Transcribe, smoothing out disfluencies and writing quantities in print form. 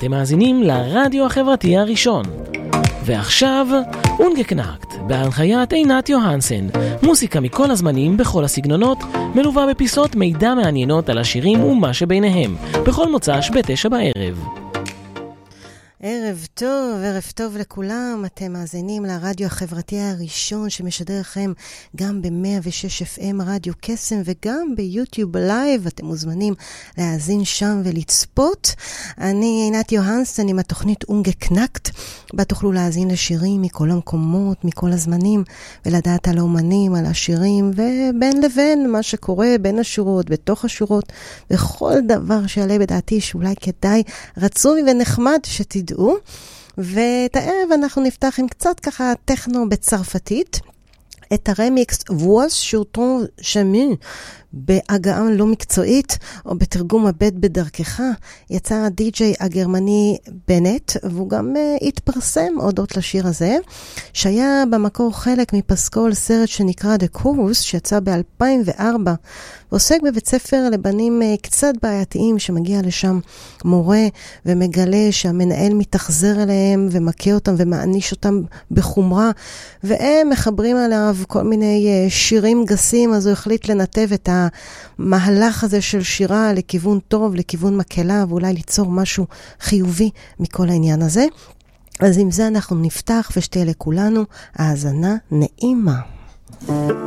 אתם מאזינים לרדיו החברתי הראשון. ועכשיו, אונגקנאקט, בהנחיית עינת יוהנסן, מוסיקה מכל הזמנים, בכל הסגנונות, מלווה בפיסות מידע מעניינות על השירים ומה שביניהם, בכל מוצ"ש ב-9 בערב. ערב טוב לכולם, אתם מאזינים לרדיו החברתי הראשון שמשדר לכם גם ב-106 FM רדיו קסם וגם ביוטיוב לייב, אתם מוזמנים להאזין שם ולצפות. אני עינת יוהנסן עם התוכנית אונגקנאקט, בה תוכלו להאזין לשירים מכל המקומות, מכל הזמנים, ולדעת על האומנים, על השירים, ובין לבין מה שקורה בין השורות, בתוך השורות, וכל דבר שעלה בדעתי שאולי כדאי, רצוי ונחמד שתדעו. ואת הערב אנחנו נפתח עם קצת ככה טכנו בצרפתית, את הרמיקס וואז שורטון שמי בהגעה לא מקצועית או בתרגום הבית בדרכך, יצר הדי-ג'יי הגרמני בנט, והוא גם התפרסם הודות לשיר הזה, שהיה במקור חלק מפסקול סרט שנקרא The Chorus, שיצא ב-2004, ועוסק בבית ספר לבנים קצת בעייתיים, שמגיע לשם מורה ומגלה שהמנהל מתחזר אליהם ומכה אותם ומעניש אותם בחומרה, והם מחברים עליו כל מיני שירים גסים, אז הוא החליט לנתב את המהלך הזה של שירה לכיוון טוב, לכיוון מקלה, ואולי ליצור משהו חיובי מכל העניין הזה. אז עם זה אנחנו נפתח ושתהיה לכולנו האזנה נעימה.